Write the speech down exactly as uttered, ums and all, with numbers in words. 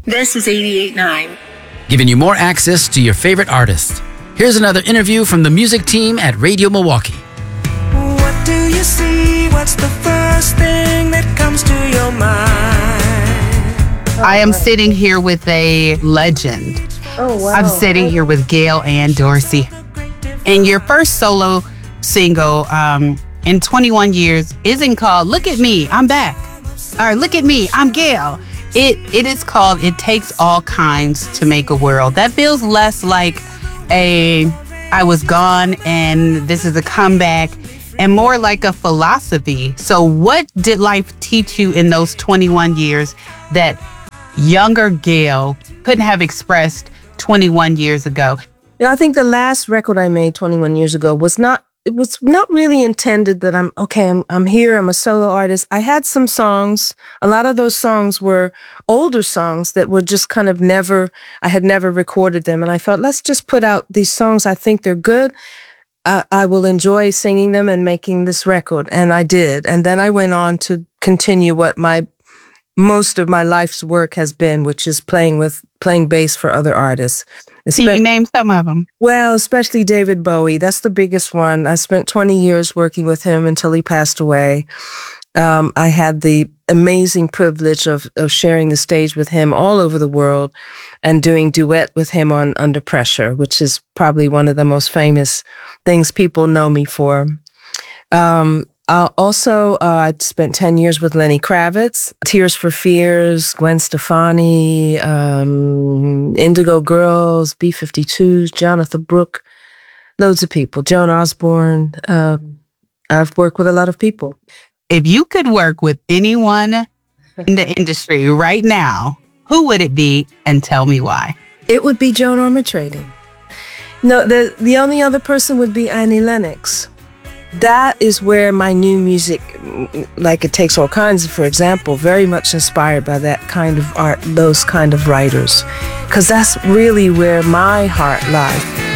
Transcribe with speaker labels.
Speaker 1: This is eighty-eight point nine.
Speaker 2: Giving you more access to your favorite artists. Here's another interview from the music team at Radio Milwaukee.
Speaker 3: What do you see? What's the first thing that comes to your mind?
Speaker 4: I am sitting here with a legend.
Speaker 5: Oh, wow.
Speaker 4: I'm sitting here with Gail Ann Dorsey. And your first solo single um, in twenty-one years isn't called Look at Me, I'm Back. Or Look at Me, I'm Gail. It It is called It Takes All Kinds to Make a World. That feels less like a I was gone and this is a comeback, and more like a philosophy. So what did life teach you in those twenty-one years that younger Gail couldn't have expressed twenty-one years ago?
Speaker 5: Yeah, I think the last record I made twenty-one years ago was not, it was not really intended that I'm, okay, I'm, I'm here, I'm a solo artist. I had some songs, a lot of those songs were older songs that were just kind of never, I had never recorded them. And I thought, let's just put out these songs. I think they're good. I, I will enjoy singing them and making this record. And I did. And then I went on to continue what my most of my life's work has been, which is playing with playing bass for other artists.
Speaker 4: Can you name some of them?
Speaker 5: Well, especially David Bowie. That's the biggest one. I spent twenty years working with him until he passed away. Um, I had the amazing privilege of, of sharing the stage with him all over the world and doing duet with him on Under Pressure, which is probably one of the most famous things people know me for. Um, Uh, also, uh, I spent ten years with Lenny Kravitz, Tears for Fears, Gwen Stefani, um, Indigo Girls, B fifty-twos, Jonathan Brooke, loads of people, Joan Osborne. Uh, I've worked with a lot of people.
Speaker 4: If you could work with anyone in the industry right now, who would it be, and tell me why?
Speaker 5: It would be Joan Armatrading. No, the, the only other person would be Annie Lennox. That is where my new music, like It Takes All Kinds, for example, very much inspired by that kind of art, those kind of writers, because that's really where my heart lies.